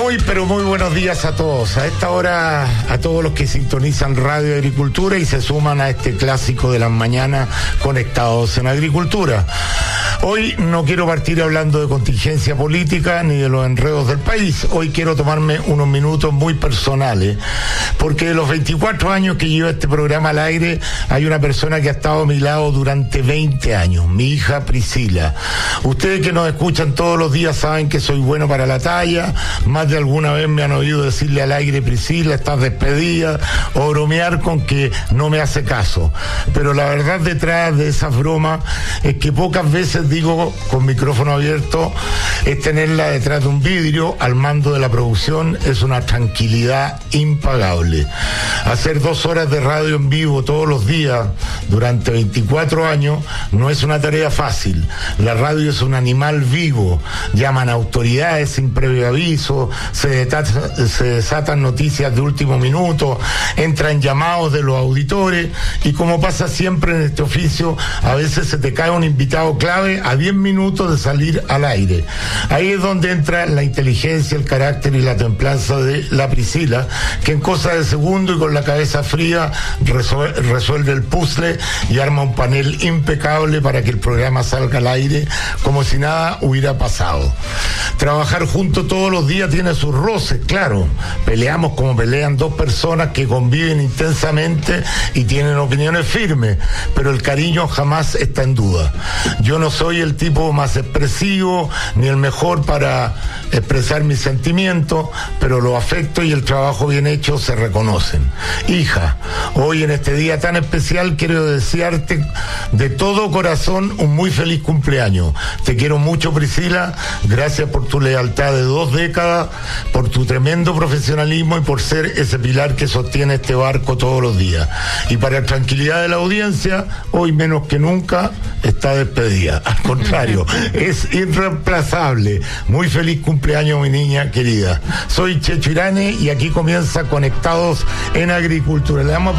Muy, pero muy buenos días a todos. A esta hora, a todos los que sintonizan Radio Agricultura y se suman a este clásico de las mañanas conectados en Agricultura. Hoy no quiero partir hablando de contingencia política ni de los enredos del país. Hoy quiero tomarme unos minutos muy personales, porque de los 24 años que llevo este programa al aire, hay una persona que ha estado a mi lado durante 20 años, mi hija Priscila. Ustedes que nos escuchan todos los días saben que soy bueno para la talla. Más de alguna vez me han oído decirle al aire: Priscila, estás despedida, o bromear con que no me hace caso. Pero la verdad detrás de esas bromas es que pocas veces digo con micrófono abierto, es tenerla detrás de un vidrio al mando de la producción es una tranquilidad impagable. Hacer 2 horas de radio en vivo todos los días durante 24 años no es una tarea fácil. La radio es un animal vivo, llaman autoridades sin previo aviso, se desatan noticias de último minuto, entran llamados de los auditores y, como pasa siempre en este oficio, a veces se te cae un invitado clave a 10 minutos de salir al aire. Ahí es donde entra la inteligencia, el carácter y la templanza de la Priscila, que en cosa de segundo y con la cabeza fría resuelve el puzzle y arma un panel impecable para que el programa salga al aire como si nada hubiera pasado. Trabajar juntos todos los días tiene sus roces, claro. Peleamos como pelean dos personas que conviven intensamente y tienen opiniones firmes, pero el cariño jamás está en duda. Yo no soy el tipo más expresivo ni el mejor para expresar mis sentimientos, pero los afectos y el trabajo bien hecho se reconocen. Hija, hoy en este día tan especial quiero desearte de todo corazón un muy feliz cumpleaños. Te quiero mucho, Priscila. Gracias por tu lealtad de 2 décadas, por tu tremendo profesionalismo y por ser ese pilar que sostiene este barco todos los días. Y para la tranquilidad de la audiencia, hoy menos que nunca está despedida. Al contrario, es irreemplazable. Muy feliz cumpleaños, mi niña querida. Soy Checho Irane y aquí comienza Conectados en Agricultura. Le damos